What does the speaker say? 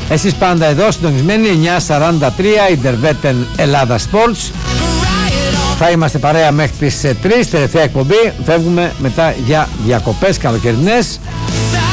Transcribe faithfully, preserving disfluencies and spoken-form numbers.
Εσείς πάντα εδώ συντονισμένοι, εννιά σαράντα τρία Interveten Ελλάδα Sports. Θα είμαστε παρέα μέχρι τις τρεις, τελευταία εκπομπή. Φεύγουμε μετά για διακοπές καλοκαιρινές.